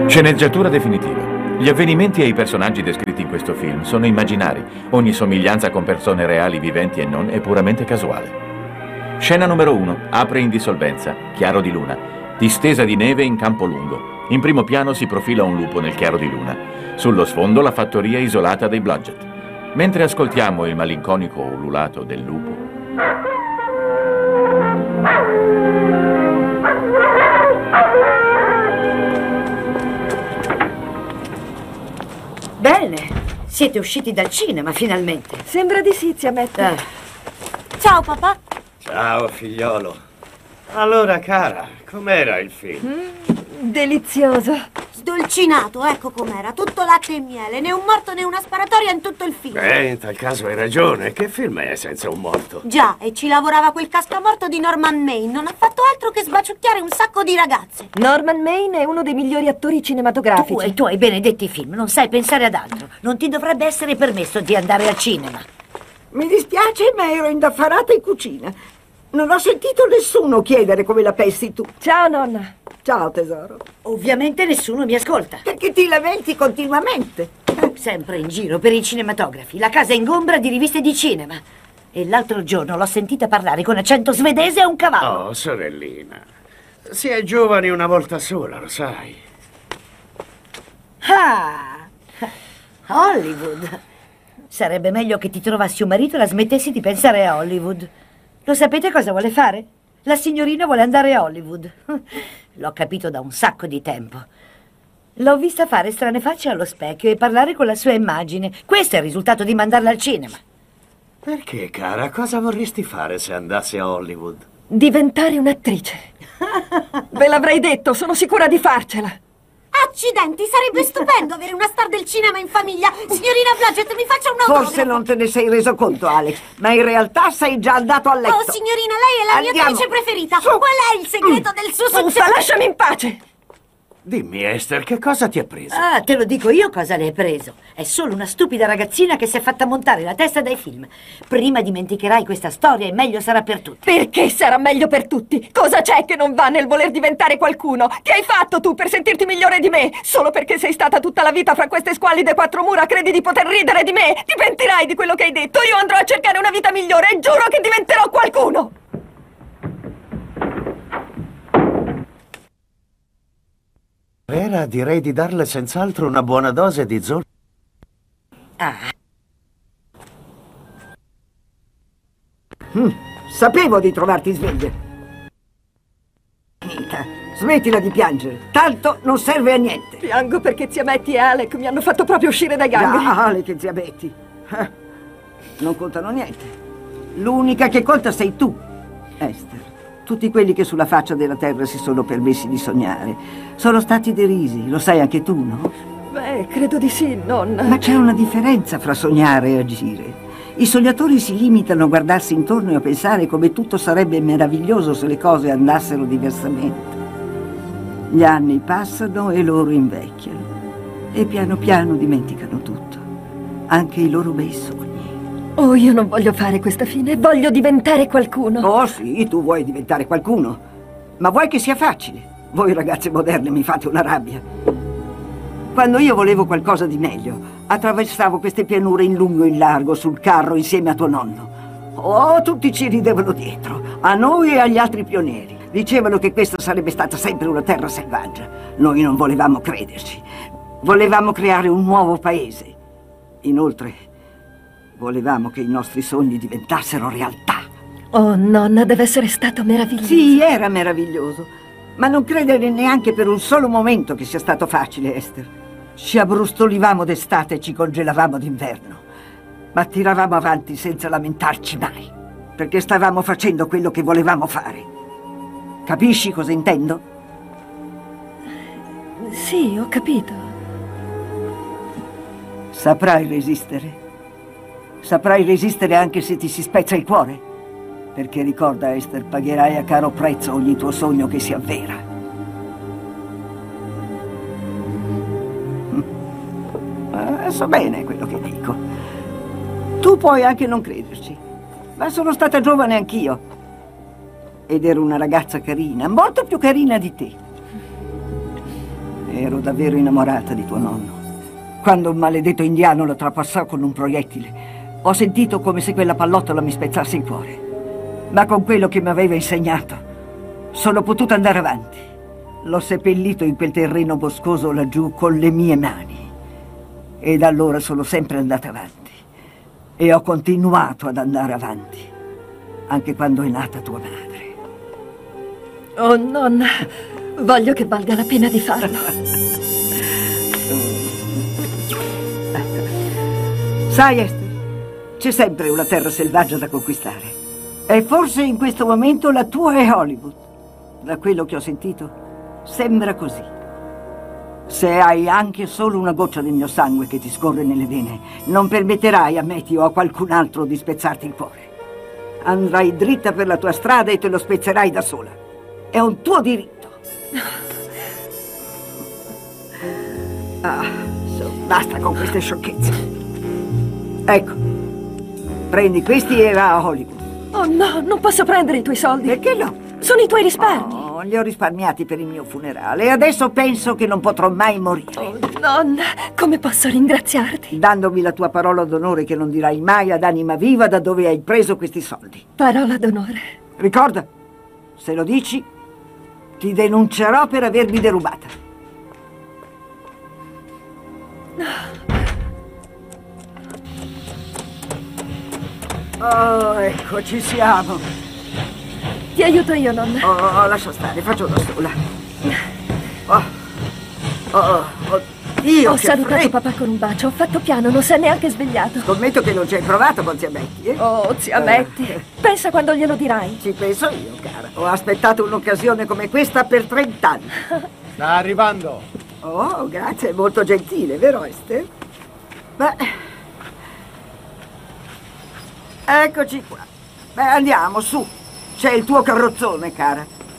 Sceneggiatura definitiva. Gli avvenimenti e i personaggi descritti in questo film sono immaginari. Ogni somiglianza con persone reali, viventi e non, è puramente casuale. Scena numero 1. Apre in dissolvenza. Chiaro di luna. Distesa di neve in campo lungo. In primo piano si profila un lupo nel chiaro di luna. Sullo sfondo la fattoria isolata dei Blodgett. Mentre ascoltiamo il malinconico ululato del lupo, Bene, siete usciti dal cinema finalmente. Sembra di sì, zia Metta. Ciao papà. Ciao figliolo. Allora cara, com'era il film? Delizioso. Sdolcinato, ecco com'era. Tutto latte e miele, né un morto né una sparatoria in tutto il film. In tal caso hai ragione. Che film è senza un morto? Già, e ci lavorava quel cascamorto di Norman Maine. Non ha fatto altro che sbaciucchiare un sacco di ragazze. Norman Maine è uno dei migliori attori cinematografici. Tu e i tuoi benedetti film, non sai pensare ad altro. Non ti dovrebbe essere permesso di andare al cinema. Mi dispiace, ma ero indaffarata in cucina. Non ho sentito nessuno chiedere come la pensi tu. Ciao, nonna. Ciao, tesoro. Ovviamente nessuno mi ascolta. Perché ti lamenti continuamente. Sempre in giro per i cinematografi, la casa ingombra di riviste di cinema. E l'altro giorno l'ho sentita parlare con accento svedese a un cavallo. Oh, sorellina. Si è giovani una volta sola, lo sai. Ah, Hollywood. Sarebbe meglio che ti trovassi un marito e la smettessi di pensare a Hollywood. Lo sapete cosa vuole fare? La signorina vuole andare a Hollywood. L'ho capito da un sacco di tempo. L'ho vista fare strane facce allo specchio e parlare con la sua immagine. Questo è il risultato di mandarla al cinema. Perché, cara? Cosa vorresti fare se andassi a Hollywood? Diventare un'attrice. Ve l'avrei detto, sono sicura di farcela. Accidenti, sarebbe stupendo avere una star del cinema in famiglia. Signorina Blodgett, mi faccia un autografo. Forse non te ne sei reso conto, Alex, ma in realtà sei già andato a letto. Oh, signorina, lei è la mia Andiamo. attrice preferita. Su. Qual è il segreto del suo successo? Uffa, lasciami in pace. Dimmi, Esther, che cosa ti ha preso? Ah, te lo dico io cosa le hai preso. È solo una stupida ragazzina che si è fatta montare la testa dai film. Prima dimenticherai questa storia e meglio sarà per tutti. Perché sarà meglio per tutti? Cosa c'è che non va nel voler diventare qualcuno? Che hai fatto tu per sentirti migliore di me? Solo perché sei stata tutta la vita fra queste squallide quattro mura credi di poter ridere di me? Ti pentirai di quello che hai detto. Io andrò a cercare una vita migliore e giuro che diventerò qualcuno. Vera, direi di darle senz'altro una buona dose di zolfo. Sapevo di trovarti sveglia. Smettila di piangere, tanto non serve a niente. Piango perché zia Betty e Alec mi hanno fatto proprio uscire dai gangheri. Alex e zia Betty. Non contano niente. L'unica che conta sei tu, Esther. Tutti quelli che sulla faccia della terra si sono permessi di sognare sono stati derisi, lo sai anche tu, no? Beh, credo di sì, nonna. Ma c'è una differenza fra sognare e agire. I sognatori si limitano a guardarsi intorno e a pensare come tutto sarebbe meraviglioso se le cose andassero diversamente. Gli anni passano e loro invecchiano e piano piano dimenticano tutto, anche i loro bei sogni. Oh, io non voglio fare questa fine, voglio diventare qualcuno. Oh sì, tu vuoi diventare qualcuno, ma vuoi che sia facile? Voi ragazze moderne mi fate una rabbia. Quando io volevo qualcosa di meglio, attraversavo queste pianure in lungo e in largo sul carro insieme a tuo nonno. Oh, tutti ci ridevano dietro, a noi e agli altri pionieri. Dicevano che questa sarebbe stata sempre una terra selvaggia. Noi non volevamo crederci. Volevamo creare un nuovo paese. Inoltre, volevamo che i nostri sogni diventassero realtà. Oh, nonna, deve essere stato meraviglioso. Sì, era meraviglioso. Ma non credere neanche per un solo momento che sia stato facile, Esther. Ci abbrustolivamo d'estate e ci congelavamo d'inverno. Ma tiravamo avanti senza lamentarci mai. Perché stavamo facendo quello che volevamo fare. Capisci cosa intendo? Sì, ho capito. Saprai resistere. Saprai resistere anche se ti si spezza il cuore. Perché ricorda, Esther, pagherai a caro prezzo ogni tuo sogno che si avvera. So bene quello che dico. Tu puoi anche non crederci, ma sono stata giovane anch'io. Ed ero una ragazza carina, molto più carina di te. Ero davvero innamorata di tuo nonno. Quando un maledetto indiano lo trapassò con un proiettile, ho sentito come se quella pallottola mi spezzasse il cuore. Ma con quello che mi aveva insegnato, sono potuta andare avanti. L'ho seppellito in quel terreno boscoso laggiù con le mie mani. E da allora sono sempre andata avanti. E ho continuato ad andare avanti, anche quando è nata tua madre. Oh, nonna, voglio che valga la pena di farlo. Sai, Esther, c'è sempre una terra selvaggia da conquistare. E forse in questo momento la tua è Hollywood. Da quello che ho sentito, sembra così. Se hai anche solo una goccia del mio sangue che ti scorre nelle vene, non permetterai a Matthew o a qualcun altro di spezzarti il cuore. Andrai dritta per la tua strada e te lo spezzerai da sola. È un tuo diritto. Basta con queste sciocchezze. Ecco, prendi questi e va a Hollywood. Oh no, non posso prendere i tuoi soldi. Perché no? Sono i tuoi risparmi. Oh, li ho risparmiati per il mio funerale e adesso penso che non potrò mai morire. Oh, nonna, come posso ringraziarti? Dandomi la tua parola d'onore che non dirai mai ad anima viva da dove hai preso questi soldi. Parola d'onore. Ricorda, se lo dici, ti denuncerò per avermi derubata. Oh, ecco, ci siamo. Ti aiuto io, nonna. Oh, lascia stare, faccio da sola. Oddio, Ho che salutato freddo. papà con un bacio, ho fatto piano, non si è neanche svegliato. Scommetto che non ci hai provato con zia Betty, eh? Oh, zia Betty, pensa quando glielo dirai. Ci penso io, cara. Ho aspettato un'occasione come questa per 30 anni. Sta arrivando. Oh, grazie, è molto gentile, vero Esther? Beh... Eccoci qua. Beh, andiamo, su. C'è il tuo carrozzone, cara.